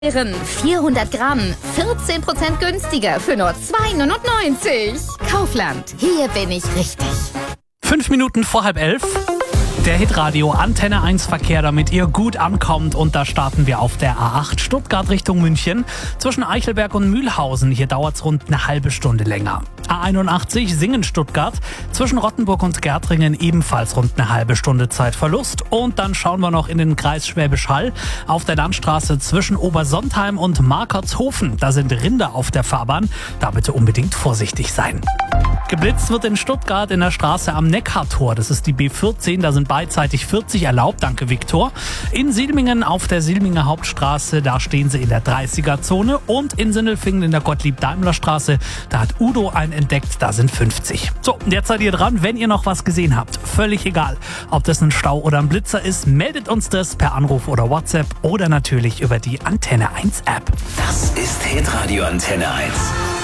400 Gramm, 14% günstiger für nur 2,99 €. Kaufland, hier bin ich richtig. 5 Minuten vor 10:30. Der Hitradio Antenne 1 Verkehr, damit ihr gut ankommt. Und da starten wir auf der A8 Stuttgart Richtung München. Zwischen Eichelberg und Mühlhausen. Hier dauert es rund eine halbe Stunde länger. A81 Singen-Stuttgart. Zwischen Rottenburg und Gärtringen ebenfalls rund eine halbe Stunde Zeitverlust. Und dann schauen wir noch in den Kreis Schwäbisch Hall. Auf der Landstraße zwischen Obersontheim und Markertshofen. Da sind Rinder auf der Fahrbahn. Da bitte unbedingt vorsichtig sein. Geblitzt wird in Stuttgart in der Straße am Neckartor. Das ist die B14, da sind beidseitig 40 erlaubt. Danke, Viktor. In Silmingen auf der Silminger Hauptstraße, da stehen sie in der 30er-Zone. Und in Sindelfingen in der Gottlieb-Daimler-Straße, da hat Udo einen entdeckt, da sind 50. So, und jetzt seid ihr dran, wenn ihr noch was gesehen habt. Völlig egal, ob das ein Stau oder ein Blitzer ist, meldet uns das per Anruf oder WhatsApp oder natürlich über die Antenne 1 App. Das ist Hitradio Antenne 1.